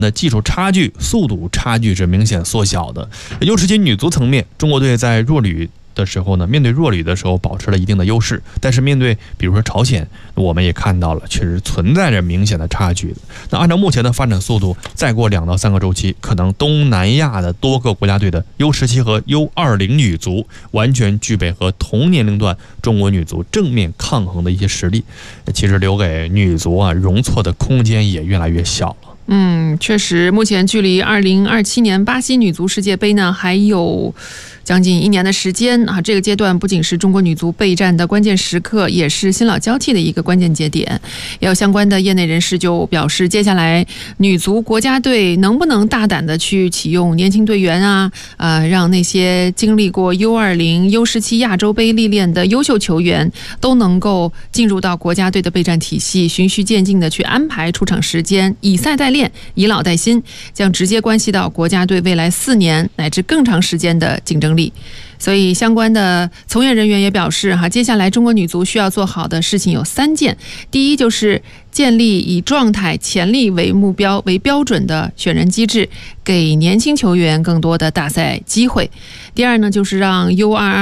的技术差距、速度差距是明显缩小的。尤其女足层面，中国队在弱旅的时候呢，面对弱旅的时候保持了一定的优势，但是面对比如说朝鲜，我们也看到了确实存在着明显的差距的。那按照目前的发展速度，再过2到3个周期，可能东南亚的多个国家队的 U17 和 U20 女足完全具备和同年龄段中国女足正面抗衡的一些实力，其实留给女足容错的空间也越来越小了。 确实，目前距离2027年巴西女足世界杯呢还有将近1年的时间啊。这个阶段不仅是中国女足备战的关键时刻，也是新老交替的一个关键节点。也有相关的业内人士就表示，接下来女足国家队能不能大胆的去启用年轻队员让那些经历过 U20、U17 亚洲杯历练的优秀球员都能够进入到国家队的备战体系，循序渐进的去安排出场时间，以赛代练，以老带新，将直接关系到国家队未来4年乃至更长时间的竞争力。所以相关的从业人员也表示接下来中国女足需要做好的事情有3件。第一，就是建立以状态、潜力为目标为标准的选人机制，给年轻球员更多的大赛机会。第二呢，就是让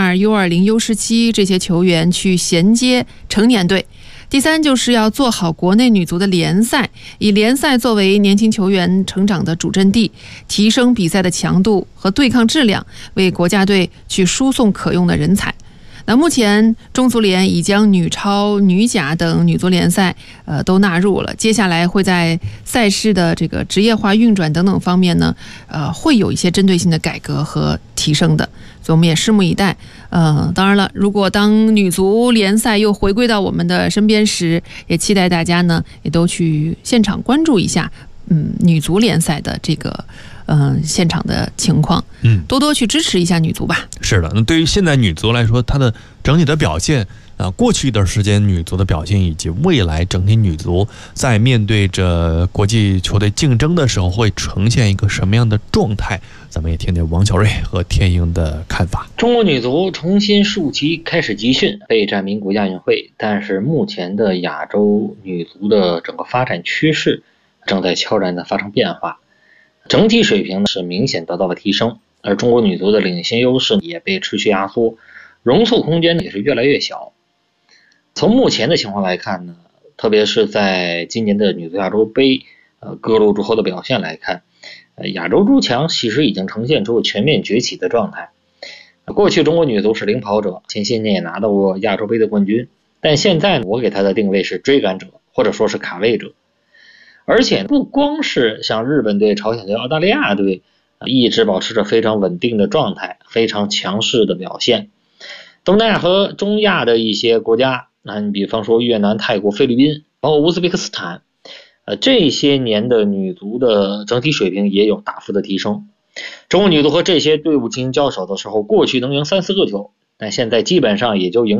U22、U20、U17 这些球员去衔接成年队。第三，就是要做好国内女足的联赛，以联赛作为年轻球员成长的主阵地，提升比赛的强度和对抗质量，为国家队去输送可用的人才。那目前中足联已将女超、女甲等女足联赛都纳入了，接下来会在赛事的这个职业化运转等等方面呢，会有一些针对性的改革和提升的，所以我们也拭目以待。当然了，如果当女足联赛又回归到我们的身边时，也期待大家呢也都去现场关注一下女足联赛的这个现场的情况，多多去支持一下女足吧。 是的，那对于现在女足来说，它的整体的表现过去一段时间女足的表现，以及未来整体女足在面对着国际球队竞争的时候会呈现一个什么样的状态，咱们也听听王小瑞和天鹰的看法。 中国女足重新树旗开始集训，备战名古亚运会，但是目前的亚洲女足的整个发展趋势正在悄然的发生变化，整体水平是明显得到了提升，而中国女足的领先优势也被持续压缩，容错空间也是越来越小。从目前的情况来看呢，特别是在今年的女足亚洲杯各路诸侯的表现来看，亚洲诸强其实已经呈现出全面崛起的状态。过去中国女足是领跑者，前些年也拿到过亚洲杯的冠军，但现在我给她的定位是追赶者，或者说是卡位者。而且不光是像日本队、朝鲜队、澳大利亚队一直保持着非常稳定的状态，非常强势的表现。东南亚和中亚的一些国家，你比方说越南、泰国、菲律宾，包括乌兹别克斯坦，这些年的女足的整体水平也有大幅的提升。中国女足和这些队伍进行交手的时候，过去能赢3-4个球，但现在基本上也就赢